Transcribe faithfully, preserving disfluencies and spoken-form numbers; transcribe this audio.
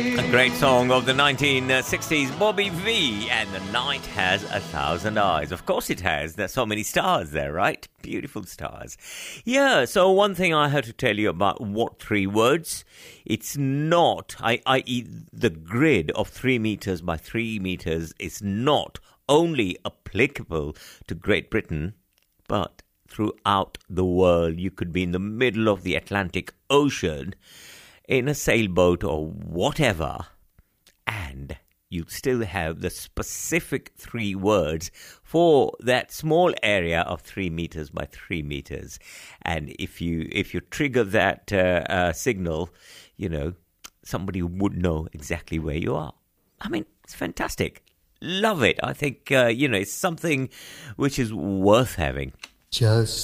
A great song of the nineteen sixties, Bobby V, and The Night Has a Thousand Eyes. Of course it has. There's so many stars there, right? Beautiful stars. Yeah, so one thing I have to tell you about what three words. It's not, I, i.e. the grid of three meters by three meters is not only applicable to Great Britain, but throughout the world. You could be in the middle of the Atlantic Ocean in a sailboat or whatever, and you still have the specific three words for that small area of three meters by three meters. And if you if you trigger that uh, uh, signal, you know, somebody would know exactly where you are. I mean, it's fantastic. Love it. I think, uh, you know, it's something which is worth having. Just